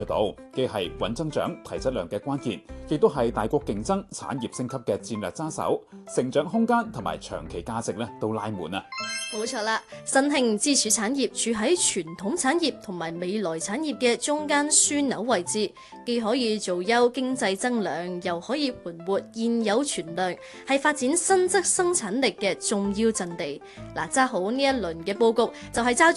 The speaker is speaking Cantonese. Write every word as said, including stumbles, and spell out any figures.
度，既係穩增長、提質量嘅關鍵，亦都係大國競爭、產業升級嘅戰略揸手，成長空間同埋長期價值咧都拉滿啊！ 冇錯啦，新興支柱產業處喺傳統產業同埋未來產業嘅中間樞紐位置，既可以做優經濟增量，又可以緩活現有存量，係發展新質生產力嘅重要陣地。嗱，揸好呢一輪嘅佈局，就係揸